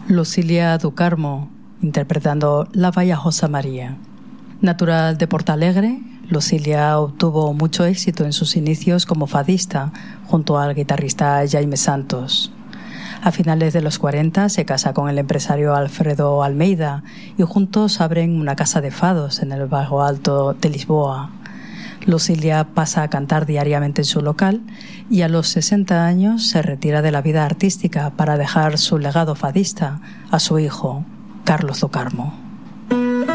Lucília do Carmo, interpretando La Vallajosa María. Natural de Portalegre, Lucília obtuvo mucho éxito en sus inicios como fadista junto al guitarrista Jaime Santos. A finales de los 40 se casa con el empresario Alfredo Almeida y juntos abren una casa de fados en el Bajo Alto de Lisboa. Lucília pasa a cantar diariamente en su local y a los 60 años se retira de la vida artística para dejar su legado fadista a su hijo, Carlos do Carmo.